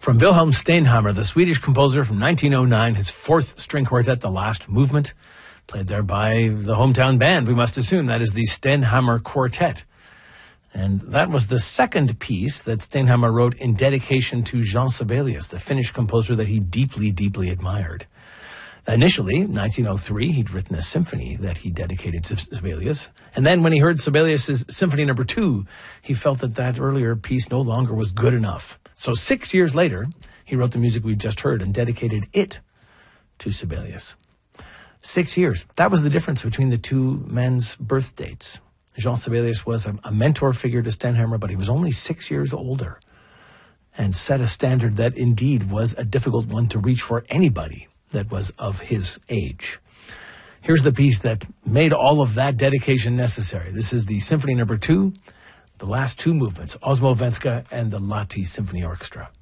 From Wilhelm Steinhammer, the Swedish composer from 1909, his fourth string quartet, The Last Movement, played there by the hometown band, we must assume. That is the Steinhammer Quartet. And that was the second piece that Steinhammer wrote in dedication to Jean Sibelius, the Finnish composer that he deeply, deeply admired. Initially, in 1903, he'd written a symphony that he dedicated to Sibelius. And then when he heard Sibelius' Symphony No. 2, he felt that earlier piece no longer was good enough. So 6 years later, he wrote the music we've just heard and dedicated it to Sibelius. 6 years. That was the difference between the two men's birth dates. Jean Sibelius was a mentor figure to Steinhammer, but he was only 6 years older and set a standard that indeed was a difficult one to reach for anybody that was of his age. Here's the piece that made all of that dedication necessary. This is the Symphony No. 2, the last two movements, Osmo Venska and the Lahti Symphony Orchestra.